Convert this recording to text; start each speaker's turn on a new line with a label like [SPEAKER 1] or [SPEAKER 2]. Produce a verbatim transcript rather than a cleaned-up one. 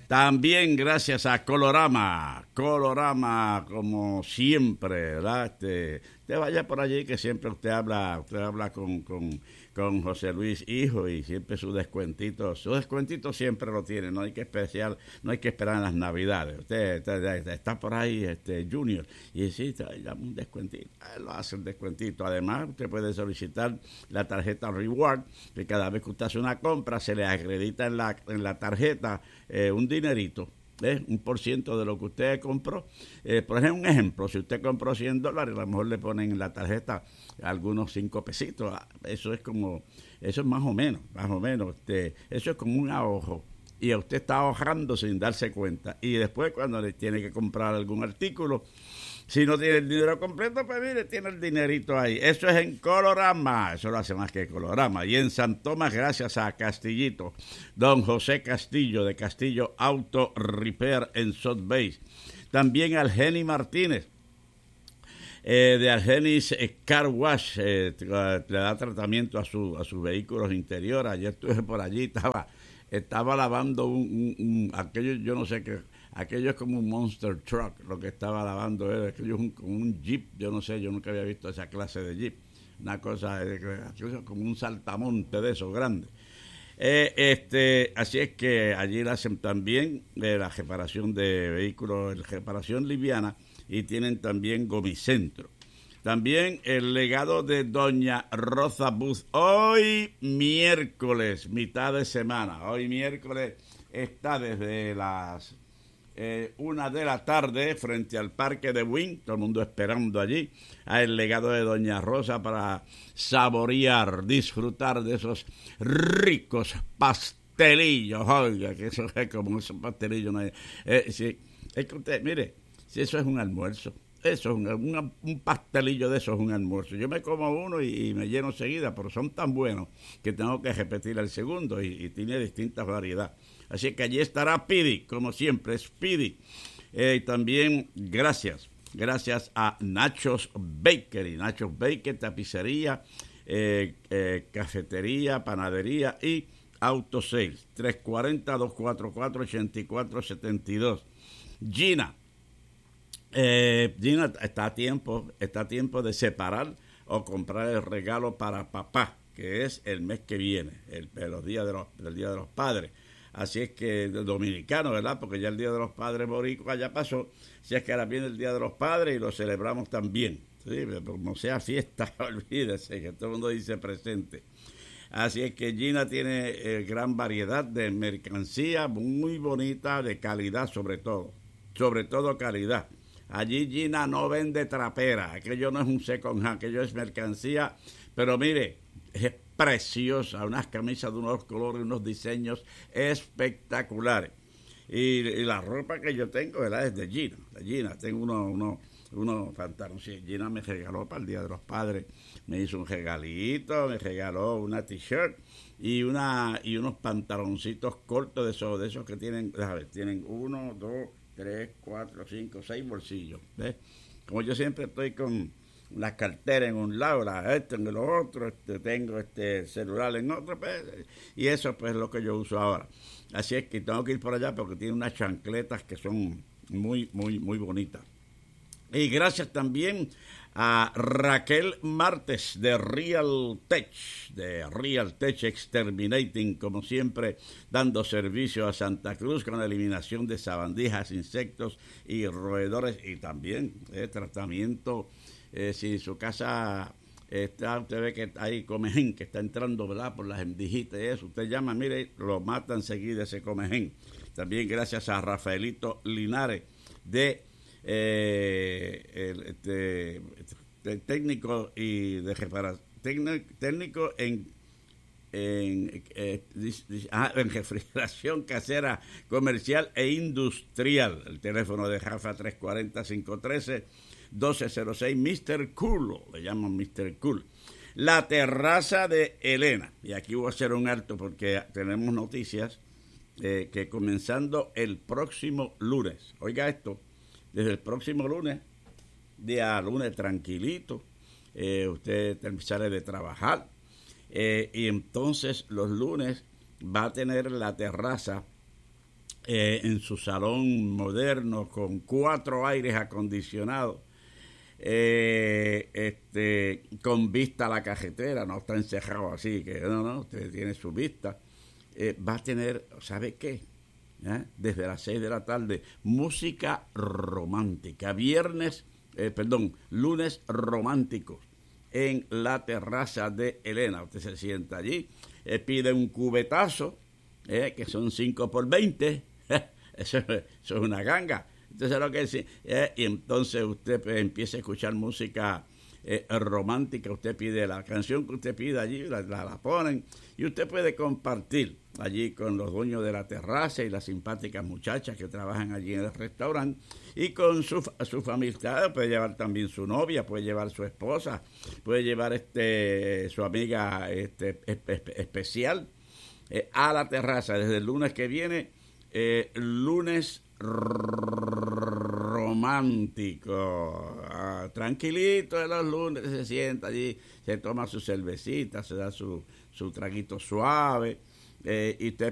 [SPEAKER 1] También gracias a Colorama, Colorama como siempre, ¿verdad? Este, te vaya por allí que siempre usted habla, usted habla con, con, con José Luis Hijo y siempre su descuentito, su descuentito siempre lo tiene, no hay que especial, no hay que esperar en las Navidades. Usted, usted está por ahí, este Junior, y sí, llama un descuentito, él lo hace el descuentito. Además, usted puede solicitar la tarjeta Reward, que cada vez que usted hace una compra se le acredita en la, en la tarjeta eh, un dinerito. ¿Eh? Un por ciento de lo que usted compró. Eh, por ejemplo, un ejemplo, si usted compró cien dólares, a lo mejor le ponen en la tarjeta algunos cinco pesitos. Eso es como, eso es más o menos, más o menos. Este, eso es como un ahorro. Y usted está ahorrando sin darse cuenta. Y después, cuando le tiene que comprar algún artículo, si no tiene el dinero completo, pues mire, tiene el dinerito ahí. Eso es en Colorama, eso lo hace más que Colorama. Y en San Tomás, gracias a Castillito, don José Castillo, de Castillo Auto Repair en South Base. También al Geni Martínez, eh, de Argenis Car Wash, eh, le da tratamiento a, su, a sus vehículos interiores. Ayer estuve por allí, estaba, estaba lavando un, un, un aquello, yo no sé qué. Aquello es como un monster truck, lo que estaba lavando él. Aquello es un, como un jeep, yo no sé, yo nunca había visto esa clase de jeep. Una cosa, como un saltamonte de esos grandes. Eh, este, así es que allí le hacen también eh, la reparación de vehículos, reparación liviana, y tienen también Gomicentro. También el legado de doña Rosa Bus. Hoy miércoles, mitad de semana, hoy miércoles está desde las... Eh, una de la tarde frente al parque de Wynn, todo el mundo esperando allí a el legado de doña Rosa para saborear, disfrutar de esos ricos pastelillos. Oiga, que eso es como esos pastelillos. No hay, eh, sí, es que usted, mire, si eso es un almuerzo, eso es un, un, un pastelillo de eso es un almuerzo. Yo me como uno y, y me lleno enseguida, pero son tan buenos que tengo que repetir el segundo y, y tiene distintas variedades. Así que allí estará Pidi, como siempre, es Pidi. Eh, y también gracias, gracias a Nachos Bakery, Nachos Bakery, tapicería, eh, eh, cafetería, panadería y autosales. tres cuatro cero, dos cuatro cuatro, ocho cuatro siete dos. Gina, eh, Gina está a tiempo, está a tiempo de separar o comprar el regalo para papá, que es el mes que viene, el, el, los días de los, el Día de los Padres. Así es que, dominicano, ¿verdad? Porque ya el Día de los Padres boricua ya pasó. Si es que ahora viene el Día de los Padres y lo celebramos también. Sí, pero no sea fiesta, olvídese, que todo el mundo dice presente. Así es que Gina tiene eh, gran variedad de mercancía, muy bonita, de calidad sobre todo. Sobre todo calidad. Allí Gina no vende trapera. Aquello no es un second hand, aquello es mercancía. Pero mire, es preciosa, unas camisas de unos colores, unos diseños espectaculares. Y, y la ropa que yo tengo, ¿verdad? Es de Gina, de Gina. Tengo unos uno, uno pantalones. Sí, Gina me regaló para el Día de los Padres, me hizo un regalito, me regaló una t-shirt y una y unos pantaloncitos cortos de esos, de esos que tienen, déjame ver, tienen uno, dos, tres, cuatro, cinco, seis bolsillos. ¿Ves? Como yo siempre estoy con la cartera en un lado, la este en el otro, este, tengo este celular en otro, pues, y eso pues es lo que yo uso ahora. Así es que tengo que ir por allá porque tiene unas chancletas que son muy, muy, muy bonitas. Y gracias también a Raquel Martes de Real Tech, de Real Tech Exterminating, como siempre, dando servicio a Santa Cruz con la eliminación de sabandijas, insectos y roedores, y también eh, tratamiento. Eh, si su casa está, usted ve que hay comején que está entrando, ¿verdad?, por las hendijitas y eso, usted llama, mire, lo mata enseguida ese comején. También gracias a Rafaelito Linares de eh, el, este, este, técnico y de reparación, técnico en en, eh, ah, en refrigeración casera, comercial e industrial. El teléfono de Rafa tres cuatro cero, cinco uno tres, uno dos cero seis, mister Cool, le llaman mister Cool. La terraza de Elena, y aquí voy a hacer un alto porque tenemos noticias eh, que comenzando el próximo lunes, oiga esto, desde el próximo lunes, día lunes tranquilito, eh, usted sale de trabajar, Eh, y entonces los lunes va a tener la terraza eh, en su salón moderno con cuatro aires acondicionados, eh, este, con vista a la carretera, no está encerrado así, que no, no, usted tiene su vista, eh, va a tener, ¿sabe qué? ¿Eh? Desde las seis de la tarde, música romántica, viernes, eh, perdón, lunes románticos en la terraza de Elena. Usted se sienta allí, eh, pide un cubetazo, eh, que son cinco por veinte, eso, eso es una ganga. Entonces lo que es, eh, y entonces usted pues, empieza a escuchar música eh, romántica, usted pide la canción que usted pide allí, la, la, la ponen, y usted puede compartir allí con los dueños de la terraza y las simpáticas muchachas que trabajan allí en el restaurante, y con su, su familia, puede llevar también su novia, puede llevar su esposa, puede llevar este su amiga este espe, especial eh, a la terraza desde el lunes que viene, eh, lunes romántico, ah, tranquilito de los lunes, se sienta allí, se toma su cervecita, se da su, su traguito suave, eh, y usted